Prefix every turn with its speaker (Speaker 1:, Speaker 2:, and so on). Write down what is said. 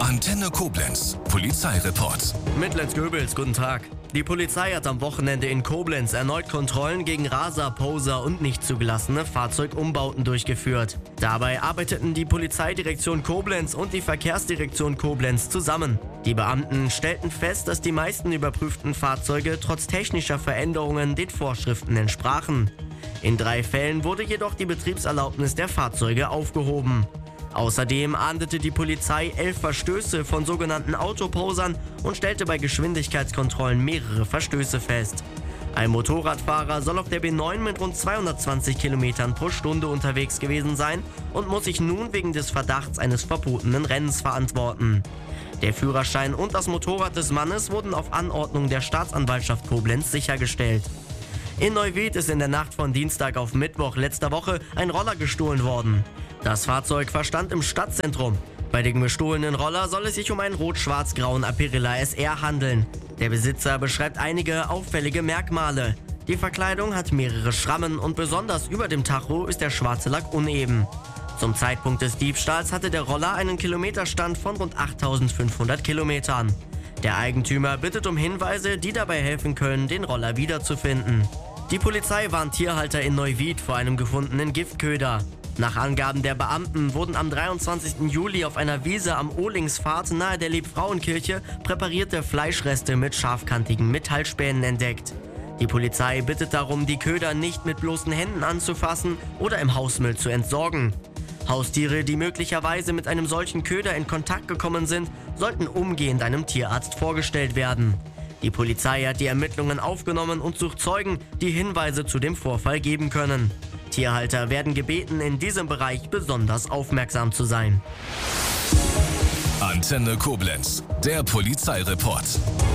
Speaker 1: Antenne Koblenz, Polizeireport.
Speaker 2: Mit Lenz Goebels, guten Tag. Die Polizei hat am Wochenende in Koblenz erneut Kontrollen gegen Raser, Poser und nicht zugelassene Fahrzeugumbauten durchgeführt. Dabei arbeiteten die Polizeidirektion Koblenz und die Verkehrsdirektion Koblenz zusammen. Die Beamten stellten fest, dass die meisten überprüften Fahrzeuge trotz technischer Veränderungen den Vorschriften entsprachen. In 3 Fällen wurde jedoch die Betriebserlaubnis der Fahrzeuge aufgehoben. Außerdem ahndete die Polizei 11 Verstöße von sogenannten Autoposern und stellte bei Geschwindigkeitskontrollen mehrere Verstöße fest. Ein Motorradfahrer soll auf der B9 mit rund 220 km pro Stunde unterwegs gewesen sein und muss sich nun wegen des Verdachts eines verbotenen Rennens verantworten. Der Führerschein und das Motorrad des Mannes wurden auf Anordnung der Staatsanwaltschaft Koblenz sichergestellt. In Neuwied ist in der Nacht von Dienstag auf Mittwoch letzter Woche ein Roller gestohlen worden. Das Fahrzeug verstand im Stadtzentrum. Bei dem gestohlenen Roller soll es sich um einen rot-schwarz-grauen Aprilia SR handeln. Der Besitzer beschreibt einige auffällige Merkmale. Die Verkleidung hat mehrere Schrammen und besonders über dem Tacho ist der schwarze Lack uneben. Zum Zeitpunkt des Diebstahls hatte der Roller einen Kilometerstand von rund 8.500 Kilometern. Der Eigentümer bittet um Hinweise, die dabei helfen können, den Roller wiederzufinden. Die Polizei warnt Tierhalter in Neuwied vor einem gefundenen Giftköder. Nach Angaben der Beamten wurden am 23. Juli auf einer Wiese am Ohlingspfad nahe der Liebfrauenkirche präparierte Fleischreste mit scharfkantigen Metallspänen entdeckt. Die Polizei bittet darum, die Köder nicht mit bloßen Händen anzufassen oder im Hausmüll zu entsorgen. Haustiere, die möglicherweise mit einem solchen Köder in Kontakt gekommen sind, sollten umgehend einem Tierarzt vorgestellt werden. Die Polizei hat die Ermittlungen aufgenommen und sucht Zeugen, die Hinweise zu dem Vorfall geben können. Tierhalter werden gebeten, in diesem Bereich besonders aufmerksam zu sein.
Speaker 1: Antenne Koblenz, der Polizeireport.